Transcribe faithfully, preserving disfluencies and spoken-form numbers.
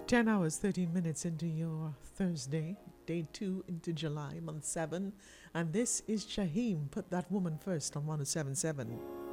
ten hours, thirteen minutes into your Thursday, day two into July, month seven. And this is Shaheem, Put That Woman First on one oh seven point seven.